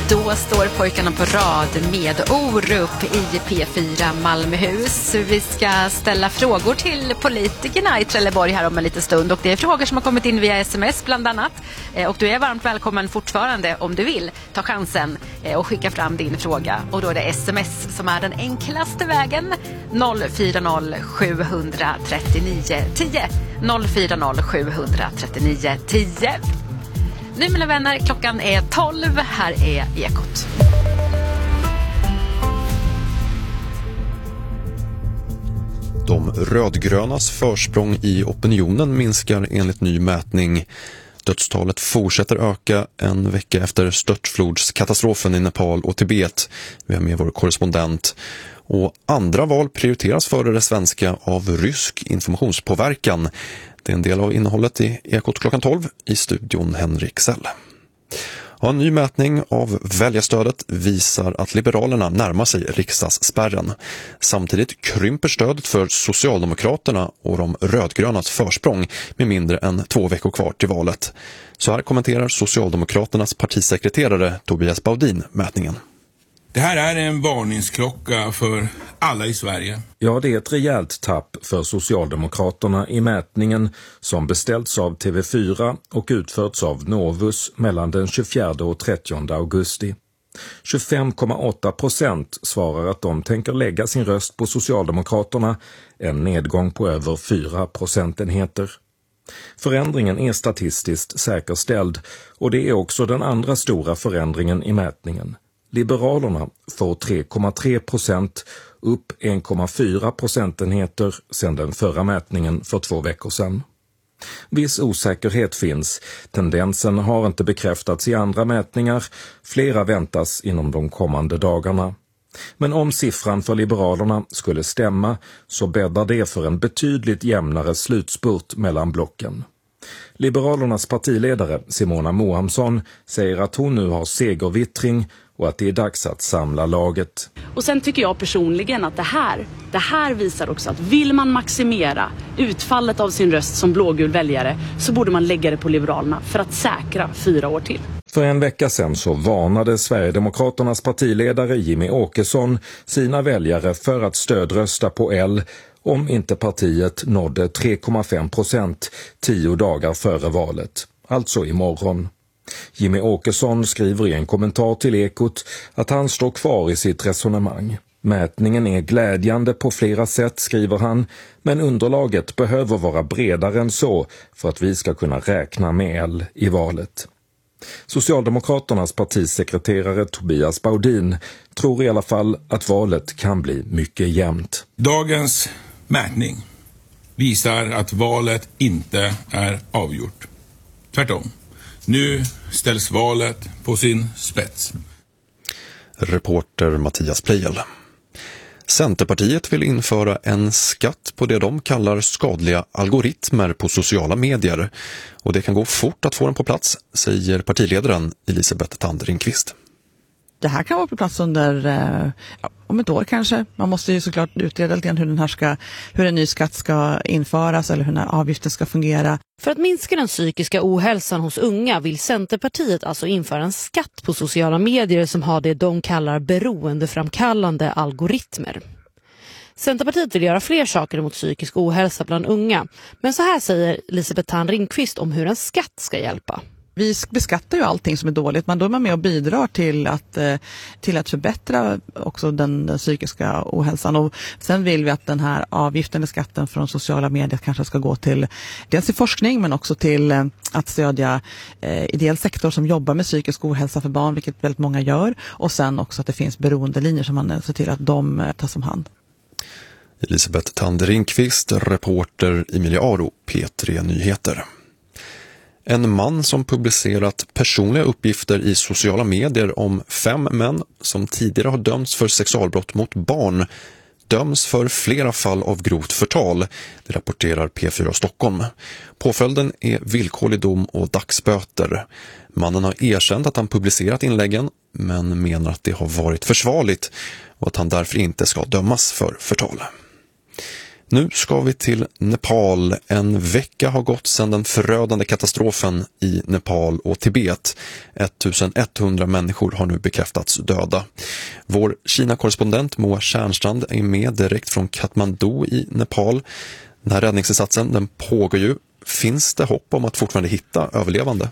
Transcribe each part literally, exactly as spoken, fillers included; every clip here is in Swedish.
Då står pojkarna på rad med Orup i P fyra Malmöhus. Vi ska ställa frågor till politikerna i Trelleborg här om en liten stund. Och det är frågor som har kommit in via sms bland annat. Och du är varmt välkommen fortfarande om du vill. Ta chansen och skicka fram din fråga. Och då är det sms som är den enklaste vägen. noll fyra noll sju tre nio tio. noll fyra noll sju tre nio tio. Nu mina vänner, klockan är tolv. Här är Ekot. De rödgrönas försprång i opinionen minskar enligt ny mätning. Dödstalet fortsätter öka en vecka efter störtflodskatastrofen i Nepal och Tibet. Vi har med vår korrespondent. Och andra val prioriteras före det svenska av rysk informationspåverkan. Det är en del av innehållet i Ekot klockan tolv i studion Henrik Sell. Ja, en ny mätning av väljarstödet visar att Liberalerna närmar sig riksdagsspärren. Samtidigt krymper stödet för Socialdemokraterna och de rödgrönas försprång med mindre än två veckor kvar till valet. Så här kommenterar Socialdemokraternas partisekreterare Tobias Baudin mätningen. Det här är en varningsklocka för alla i Sverige. Ja, det är ett rejält tapp för Socialdemokraterna i mätningen som beställts av T V fyra och utförts av Novus mellan den tjugofjärde och trettionde augusti. tjugofem komma åtta procent svarar att de tänker lägga sin röst på Socialdemokraterna, en nedgång på över fyra procentenheter. Förändringen är statistiskt säkerställd och det är också den andra stora förändringen i mätningen. Liberalerna får tre komma tre procent, upp en komma fyra procentenheter sedan den förra mätningen för två veckor sedan. Viss osäkerhet finns. Tendensen har inte bekräftats i andra mätningar. Flera väntas inom de kommande dagarna. Men om siffran för Liberalerna skulle stämma så bäddar det för en betydligt jämnare slutspurt mellan blocken. Liberalernas partiledare Simona Mohamsson säger att hon nu har segervittring och att det är dags att samla laget. Och sen tycker jag personligen att det här, det här visar också att vill man maximera utfallet av sin röst som blågul väljare så borde man lägga det på Liberalerna för att säkra fyra år till. För en vecka sedan så varnade Sverigedemokraternas partiledare Jimmie Åkesson sina väljare för att stödrösta på L om inte partiet nådde tre komma fem procent tio dagar före valet, alltså imorgon. Jimmie Åkesson skriver i en kommentar till Ekot att han står kvar i sitt resonemang. Mätningen är glädjande på flera sätt, skriver han, men underlaget behöver vara bredare än så för att vi ska kunna räkna med L i valet. Socialdemokraternas partisekreterare Tobias Baudin tror i alla fall att valet kan bli mycket jämnt. Dagens mätning visar att valet inte är avgjort. Tvärtom. Nu ställs valet på sin spets. Reporter Mattias Plejel. Centerpartiet vill införa en skatt på det de kallar skadliga algoritmer på sociala medier. Och det kan gå fort att få den på plats, säger partiledaren Elisabeth Thand Ringqvist. Det här kan vara på plats under eh, om ett år kanske. Man måste ju såklart utreda lite hur den här ska, hur en ny skatt ska införas eller hur den här avgiften ska fungera. För att minska den psykiska ohälsan hos unga vill Centerpartiet alltså införa en skatt på sociala medier som har det de kallar beroendeframkallande algoritmer. Centerpartiet vill göra fler saker mot psykisk ohälsa bland unga. Men så här säger Elisabeth Thand Ringqvist om hur en skatt ska hjälpa. Vi beskattar ju allting som är dåligt, men då är man med och bidrar till att, till att förbättra också den, den psykiska ohälsan. Och sen vill vi att den här avgiften eller skatten från sociala medier kanske ska gå till dels till forskning men också till att stödja eh, ideell sektor som jobbar med psykisk ohälsa för barn, vilket väldigt många gör. Och sen också att det finns beroendelinjer som man ser till att de eh, tas om hand. Elisabeth Thand Ringqvist, reporter Emilia Aro, P tre Nyheter. En man som publicerat personliga uppgifter i sociala medier om fem män som tidigare har dömts för sexualbrott mot barn döms för flera fall av grovt förtal, det rapporterar P fyra Stockholm. Påföljden är villkorlig dom och dagsböter. Mannen har erkänt att han publicerat inläggen men menar att det har varit försvarligt och att han därför inte ska dömas för förtal. Nu ska vi till Nepal. En vecka har gått sedan den förödande katastrofen i Nepal och Tibet. ettusenetthundra människor har nu bekräftats döda. Vår Kina-korrespondent Moa Tjärnstrand är med direkt från Kathmandu i Nepal. Den här räddningsinsatsen den pågår ju. Finns det hopp om att fortfarande hitta överlevande?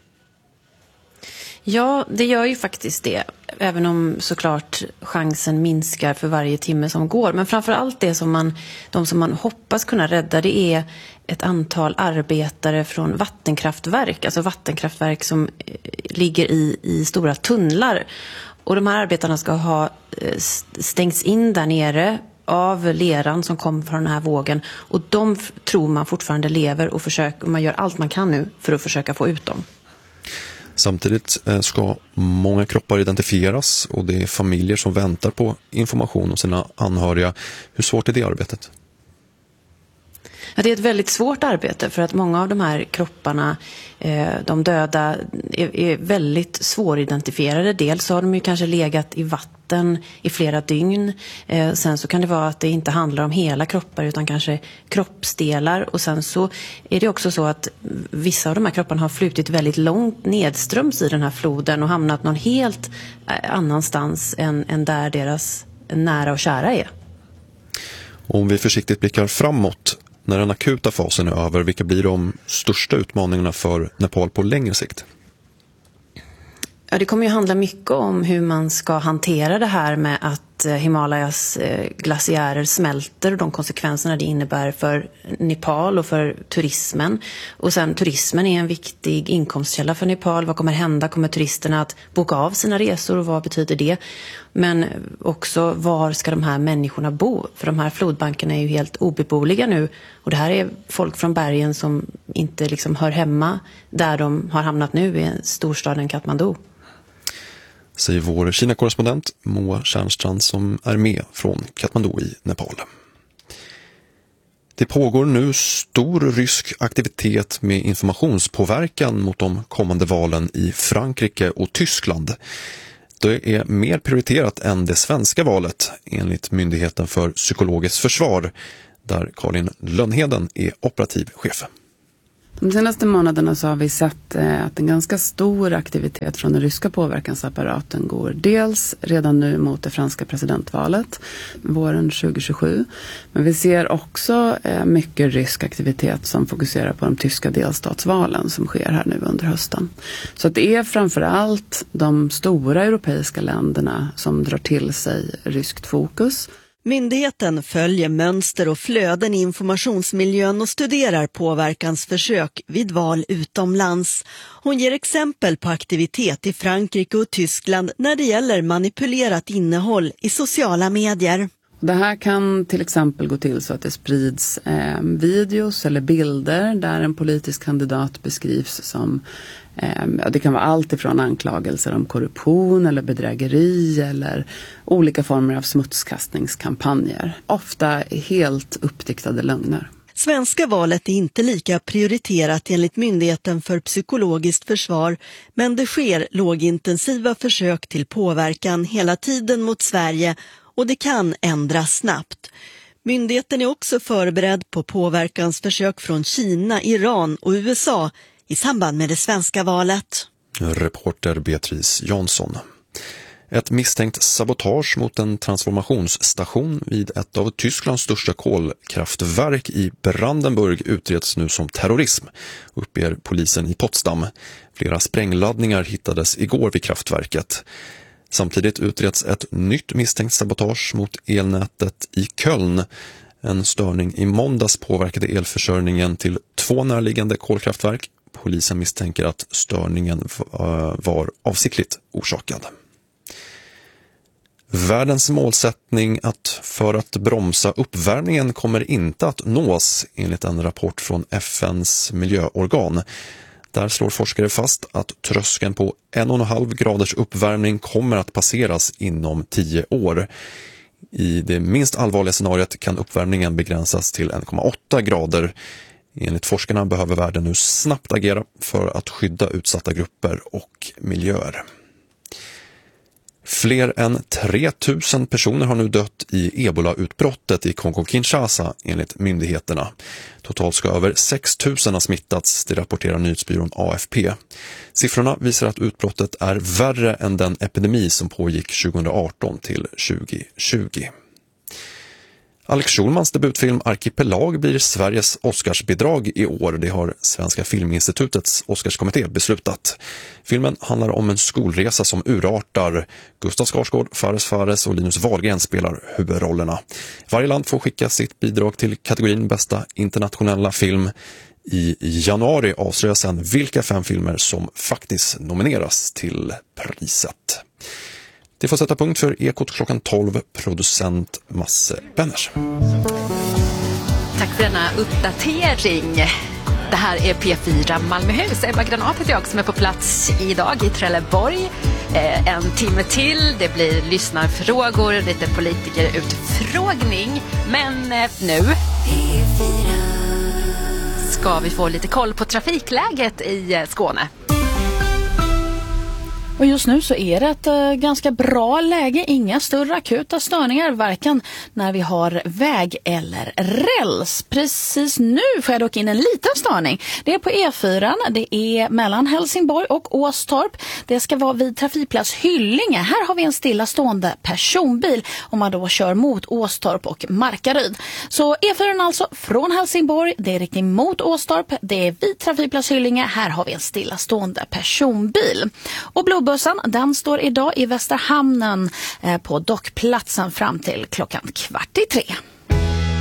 Ja, det gör ju faktiskt det. Även om såklart chansen minskar för varje timme som går. Men framförallt det som man, de som man hoppas kunna rädda, det är ett antal arbetare från vattenkraftverk. Alltså vattenkraftverk som ligger i, i stora tunnlar. Och de här arbetarna ska ha stängts in där nere av leran som kom från den här vågen. Och de tror man fortfarande lever och försöker, man gör allt man kan nu för att försöka få ut dem. Samtidigt ska många kroppar identifieras och det är familjer som väntar på information om sina anhöriga. Hur svårt är det arbetet? Ja, det är ett väldigt svårt arbete för att många av de här kropparna, de döda, är väldigt svåridentifierade. Dels så har de ju kanske legat i vatten i flera dygn. Sen så kan det vara att det inte handlar om hela kroppar utan kanske kroppsdelar. Och sen så är det också så att vissa av de här kropparna har flutit väldigt långt nedströms i den här floden och hamnat någon helt annanstans än, än där deras nära och kära är. Om vi försiktigt blickar framåt, när den akuta fasen är över, vilka blir de största utmaningarna för Nepal på längre sikt? Ja, det kommer ju handla mycket om hur man ska hantera det här med att Himalayas glaciärer smälter och de konsekvenserna det innebär för Nepal och för turismen. Och sen turismen är en viktig inkomstkälla för Nepal. Vad kommer hända? Kommer turisterna att boka av sina resor och vad betyder det? Men också var ska de här människorna bo? För de här flodbankerna är ju helt obeboeliga nu. Och det här är folk från bergen som inte liksom hör hemma där de har hamnat nu i storstaden Kathmandu. Säger vår Kina-korrespondent Moa Tjärnstrand som är med från Kathmandu i Nepal. Det pågår nu stor rysk aktivitet med informationspåverkan mot de kommande valen i Frankrike och Tyskland. Det är mer prioriterat än det svenska valet enligt Myndigheten för psykologiskt försvar där Karin Lönnheden är operativ chef. De senaste månaderna så har vi sett att en ganska stor aktivitet från den ryska påverkansapparaten går dels redan nu mot det franska presidentvalet våren tjugohundratjugosju. Men vi ser också mycket rysk aktivitet som fokuserar på de tyska delstatsvalen som sker här nu under hösten. Så att det är framförallt de stora europeiska länderna som drar till sig ryskt fokus. Myndigheten följer mönster och flöden i informationsmiljön och studerar påverkansförsök vid val utomlands. Hon ger exempel på aktivitet i Frankrike och Tyskland när det gäller manipulerat innehåll i sociala medier. Det här kan till exempel gå till så att det sprids eh, videos eller bilder där en politisk kandidat beskrivs som eh, det kan vara allt ifrån anklagelser om korruption eller bedrägeri eller olika former av smutskastningskampanjer. Ofta helt uppdiktade lögner. Svenska valet är inte lika prioriterat enligt Myndigheten för psykologiskt försvar, men det sker lågintensiva försök till påverkan hela tiden mot Sverige och det kan ändras snabbt. Myndigheten är också förberedd på påverkansförsök från Kina, Iran och U S A i samband med det svenska valet. Reporter Beatrice Jansson. Ett misstänkt sabotage mot en transformationsstation vid ett av Tysklands största kolkraftverk i Brandenburg utreds nu som terrorism, uppger polisen i Potsdam. Flera sprängladdningar hittades igår vid kraftverket. Samtidigt utreds ett nytt misstänkt sabotage mot elnätet i Köln. En störning i måndags påverkade elförsörjningen till två närliggande kolkraftverk. Polisen misstänker att störningen var avsiktligt orsakad. Världens målsättning att för att bromsa uppvärmningen kommer inte att nås enligt en rapport från F N:s miljöorgan. Där slår forskare fast att tröskeln på en och en halv graders uppvärmning kommer att passeras inom tio år. I det minst allvarliga scenariot kan uppvärmningen begränsas till en komma åtta grader. Enligt forskarna behöver världen nu snabbt agera för att skydda utsatta grupper och miljöer. Fler än tre tusen personer har nu dött i ebola-utbrottet i Kongo-Kinshasa enligt myndigheterna. Totalt ska över sex tusen ha smittats, det rapporterar nyhetsbyrån A F P. Siffrorna visar att utbrottet är värre än den epidemi som pågick tjugoarton till tjugohundratjugo. Alex Schulmans debutfilm Arkipelag blir Sveriges Oscarsbidrag i år. Det har Svenska Filminstitutets Oscarskommitté beslutat. Filmen handlar om en skolresa som urartar. Gustav Skarsgård, Fares Fares och Linus Wahlgren spelar huvudrollerna. Varje land får skicka sitt bidrag till kategorin bästa internationella film. I januari avslöjas sedan vilka fem filmer som faktiskt nomineras till priset. Det får sätta punkt för Ekot klockan tolv, producent Masse Benners. Tack för denna uppdatering. Det här är P fyra Malmöhus. Ebba Granat heter jag som är på plats idag i Trelleborg. Eh, en timme till, det blir lyssnarfrågor, lite politikerutfrågning. Men eh, nu ska vi få lite koll på trafikläget i eh, Skåne. Och just nu så är det ett uh, ganska bra läge, inga större akuta störningar, varken när vi har väg eller räls. Precis nu får jag dock in en liten störning. Det är på E fyra, det är mellan Helsingborg och Åstorp. Det ska vara vid trafikplats Hyllinge. Här har vi en stillastående personbil om man då kör mot Åstorp och Markaryd. Så E fyra alltså från Helsingborg, det är riktning mot Åstorp, det är vid trafikplats Hyllinge. Här har vi en stillastående personbil. Och blå bussen, den står idag i Västerhamnen eh, på dockplatsen fram till klockan kvart i tre.